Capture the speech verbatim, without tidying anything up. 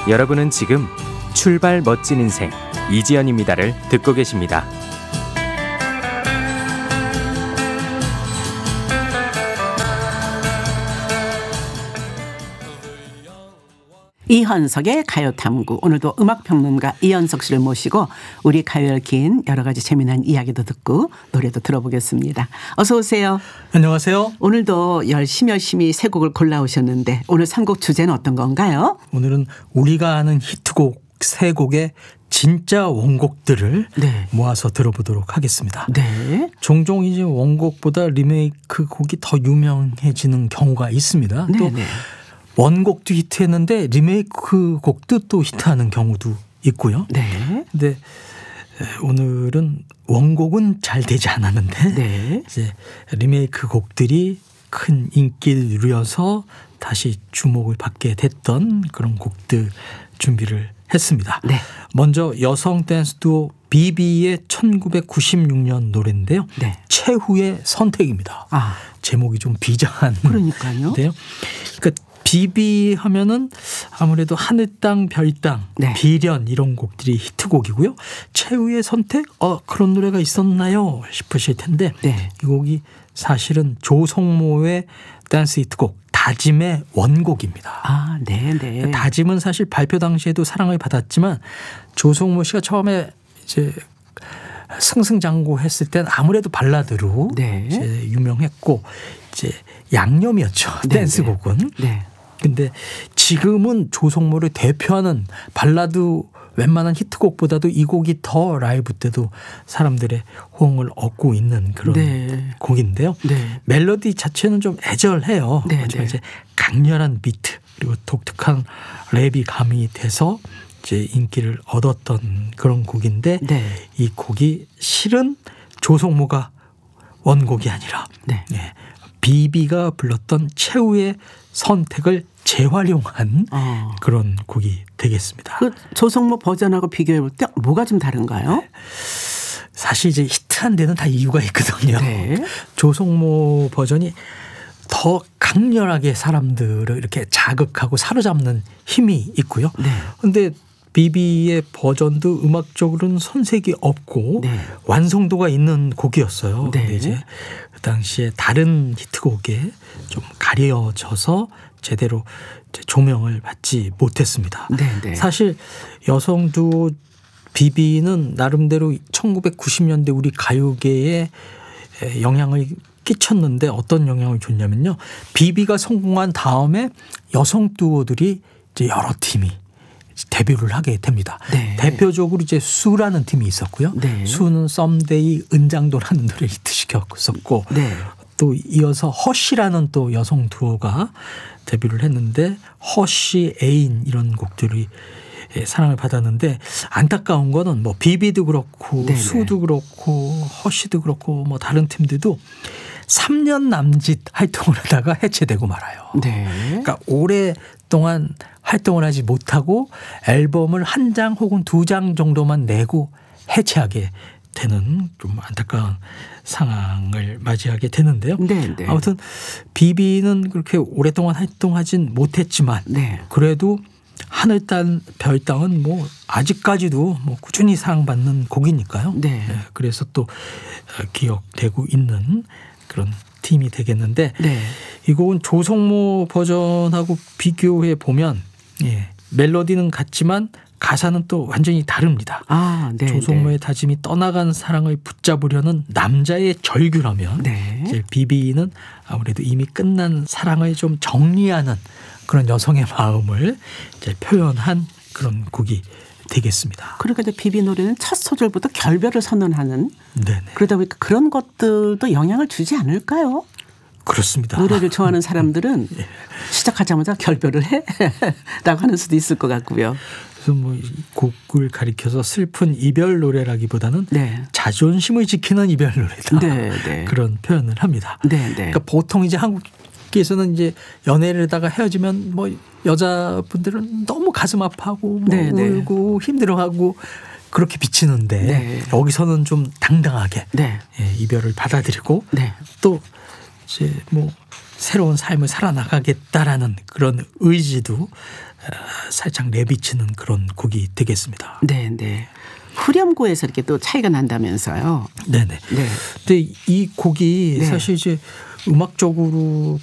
여러분은 지금 출발 멋진 인생 이지연입니다를 듣고 계십니다. 이현석의 가요탐구, 오늘도 음악평론가 이현석 씨를 모시고 우리 가요에 얽힌 여러 가지 재미난 이야기도 듣고 노래도 들어보겠습니다. 어서 오세요. 안녕하세요. 오늘도 열심히 열심히 세 곡을 골라오셨는데 오늘 삼 곡 주제는 어떤 건가요? 오늘은 우리가 아는 히트곡 세 곡의 진짜 원곡들을 네. 모아서 들어보도록 하겠습니다. 네. 종종 이제 원곡보다 리메이크 곡이 더 유명해지는 경우가 있습니다. 네, 또 네. 원곡도 히트했는데 리메이크 곡도 또 히트하는 경우도 있고요. 네. 근데 오늘은 원곡은 잘 되지 않았는데 네. 이제 리메이크 곡들이 큰 인기를 누려서 다시 주목을 받게 됐던 그런 곡들 준비를 했습니다. 네. 먼저 여성 댄스 두오 비비의 천구백구십육 년 노래인데요. 네. 최후의 선택입니다. 아. 제목이 좀 비장한. 그러니까요. 데요. 그러니까 비비 하면은 아무래도 하늘 땅, 별 땅, 네. 비련 이런 곡들이 히트곡이고요. 최후의 선택? 어, 그런 노래가 있었나요? 싶으실 텐데 네. 이 곡이 사실은 조성모의 댄스 히트곡 다짐의 원곡입니다. 아, 네, 네. 다짐은 사실 발표 당시에도 사랑을 받았지만 조성모 씨가 처음에 이제 승승장구했을 땐 아무래도 발라드로 네. 이제 유명했고 이제 양념이었죠. 네, 댄스곡은. 네. 근데 지금은 조성모를 대표하는 발라드 웬만한 히트곡보다도 이 곡이 더 라이브 때도 사람들의 호응을 얻고 있는 그런 네. 곡인데요. 네. 멜로디 자체는 좀 애절해요. 네, 하지만 네. 이제 강렬한 비트 그리고 독특한 랩이 가미이 돼서 이제 인기를 얻었던 그런 곡인데 네. 이 곡이 실은 조성모가 원곡이 아니라 네. 네, 비비가 불렀던 최후의 선택을 재활용한 어. 그런 곡이 되겠습니다. 그 조성모 버전하고 비교해 볼 때 뭐가 좀 다른가요? 사실 이제 히트한 데는 다 이유가 있거든요. 네. 조성모 버전이 더 강렬하게 사람들을 이렇게 자극하고 사로잡는 힘이 있고요. 네. 그런데 비비의 버전도 음악적으로는 손색이 없고 네. 완성도가 있는 곡이었어요. 네. 근데 이제 그 당시에 다른 히트곡에 좀 가려져서 제대로 이제 조명을 받지 못했습니다. 네, 네. 사실 여성 두오 비비는 나름대로 천구백구십 년대 우리 가요계에 영향을 끼쳤는데 어떤 영향을 줬냐면요. 비비가 성공한 다음에 여성 두오들이 이제 여러 팀이 데뷔를 하게 됩니다. 네. 대표적으로 이제 수라는 팀이 있었고요. 네. 수는 수는 썸데이 은장도라는 노래를 히트시켰었고 네. 또 이어서 허쉬라는 또 여성 두오가 데뷔를 했는데 허쉬, 애인 이런 곡들이 사랑을 받았는데 안타까운 거는 뭐 비비도 그렇고 네네. 수도 그렇고 허쉬도 그렇고 뭐 다른 팀들도 삼 년 남짓 활동을 하다가 해체되고 말아요. 네. 그러니까 오랫동안 활동을 하지 못하고 앨범을 한 장 혹은 두 장 정도만 내고 해체하게 되는 좀 안타까운 상황을 맞이하게 되는데요. 네, 네. 아무튼 비비는 그렇게 오랫동안 활동하진 못했지만 네. 그래도 하늘 땅, 별 땅은 뭐 아직까지도 뭐 꾸준히 사랑받는 곡이니까요. 네. 네, 그래서 또 기억되고 있는 그런 팀이 되겠는데 네. 이 곡은 조성모 버전하고 비교해 보면 예, 멜로디는 같지만 가사는 또 완전히 다릅니다. 아, 네. 조성모의 다짐이 떠나간 사랑을 붙잡으려는 남자의 절규라면 네. 이제 비비는 아무래도 이미 끝난 사랑을 좀 정리하는 그런 여성의 마음을 이제 표현한 그런 곡이 되겠습니다. 그러니까 이제 비비 노래는 첫 소절부터 결별을 선언하는 네네. 그러다 보니까 그런 것들도 영향을 주지 않을까요? 그렇습니다. 노래를 좋아하는 사람들은 시작하자마자 결별을 해? 라고 하는 수도 있을 것 같고요. 그래서 뭐 곡을 가리켜서 슬픈 이별 노래라기보다는 네. 자존심을 지키는 이별 노래다. 네, 네. 그런 표현을 합니다. 네, 네. 그러니까 보통 이제 한국에서는 이제 연애를 하다가 헤어지면 뭐 여자분들은 너무 가슴 아파하고 뭐 네, 네. 울고 힘들어하고 그렇게 비치는데 네. 여기서는 좀 당당하게 네. 예, 이별을 받아들이고 네. 또 이제 뭐 새로운 삶을 살아나가겠다라는 그런 의지도 살짝 내비치는 그런 곡이 되겠습니다. 네, 네. 후렴구에서 이렇게 또 차이가 난다면서요. 네네. 네. 근데 이 곡이 네. 사실 이제 음악적으로